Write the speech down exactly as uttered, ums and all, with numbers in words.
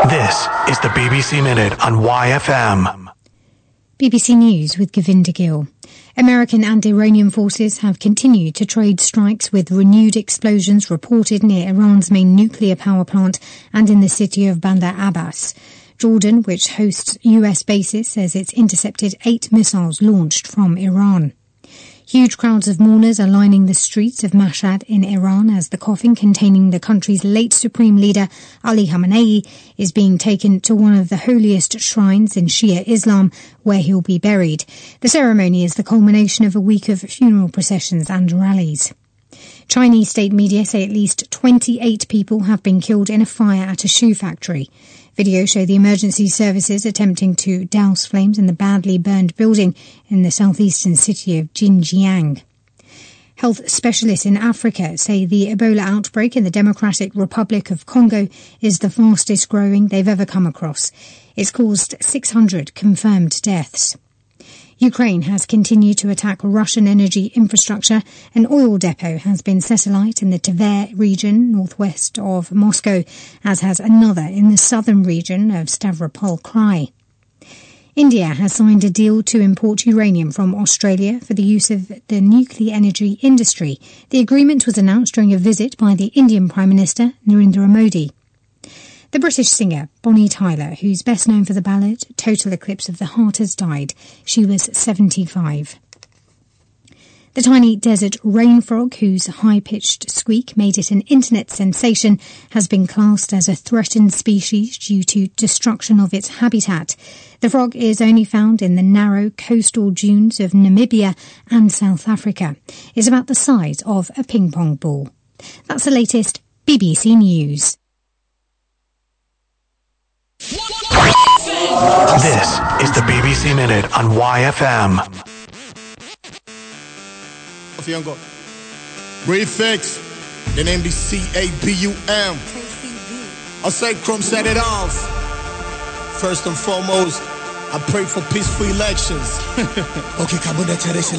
This is the B B C Minute on Y F M. B B C News with Govinda Gill. American and Iranian forces have continued to trade strikes with renewed explosions reported near Iran's main nuclear power plant and in the city of Bandar Abbas. Jordan, which hosts U S bases, says it's intercepted eight missiles launched from Iran. Huge crowds of mourners are lining the streets of Mashhad in Iran as the coffin containing the country's late supreme leader, Ali Khamenei, is being taken to one of the holiest shrines in Shia Islam, where he'll be buried. The ceremony is the culmination of a week of funeral processions and rallies. Chinese state media say at least twenty-eight people have been killed in a fire at a shoe factory. Videos show the emergency services attempting to douse flames in the badly burned building in the southeastern city of Xinjiang. Health specialists in Africa say the Ebola outbreak in the Democratic Republic of Congo is the fastest growing they've ever come across. It's caused six hundred confirmed deaths. Ukraine has continued to attack Russian energy infrastructure. An oil depot has been set alight in the Tver region, northwest of Moscow, as has another in the southern region of Stavropol Krai. India has signed a deal to import uranium from Australia for the use of the nuclear energy industry. The agreement was announced during a visit by the Indian Prime Minister, Narendra Modi. The British singer Bonnie Tyler, who's best known for the ballad Total Eclipse of the Heart, has died. She was seventy-five. The tiny desert rain frog, whose high-pitched squeak made it an internet sensation, has been classed as a threatened species due to destruction of its habitat. The frog is only found in the narrow coastal dunes of Namibia and South Africa. It's about the size of a ping-pong ball. That's the latest B B C News. This is the B B C Minute on Y F M. Prefix, then N B C A B U M. I say Chrome set it off. First and foremost, I pray for peaceful elections. Okay,